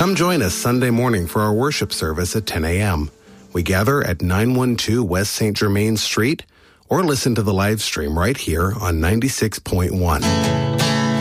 Come join us Sunday morning for our worship service at 10 a.m. We gather at 912 West St. Germain Street or listen to the live stream right here on 96.1.